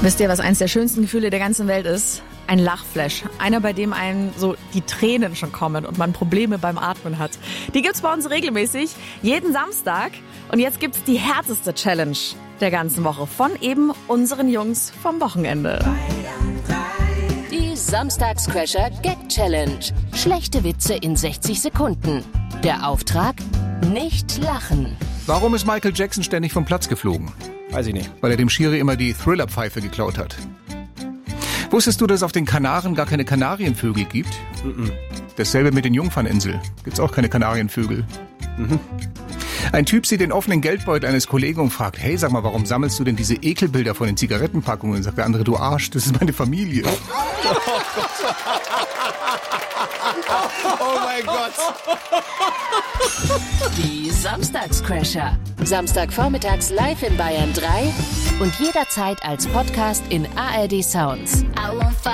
Wisst ihr, was eines der schönsten Gefühle der ganzen Welt ist? Ein Lachflash. Einer, bei dem einem so die Tränen schon kommen und man Probleme beim Atmen hat. Die gibt's bei uns regelmäßig, jeden Samstag. Und jetzt gibt's die härteste Challenge der ganzen Woche von eben unseren Jungs vom Wochenende. Die Samstagscrasher Gag Challenge. Schlechte Witze in 60 Sekunden. Der Auftrag? Nicht lachen. Warum ist Michael Jackson ständig vom Platz geflogen? Weiß ich nicht. Weil er dem Schiri immer die Thriller-Pfeife geklaut hat. Wusstest du, dass es auf den Kanaren gar keine Kanarienvögel gibt? Dasselbe mit den Jungferninseln. Gibt's auch keine Kanarienvögel. Ein Typ sieht den offenen Geldbeutel eines Kollegen und fragt, hey, sag mal, warum sammelst du denn diese Ekelbilder von den Zigarettenpackungen? Und sagt der andere, du Arsch, das ist meine Familie. Oh mein Gott. Die Samstagscrasher. Samstagvormittags live in Bayern 3 und jederzeit als Podcast in ARD Sounds.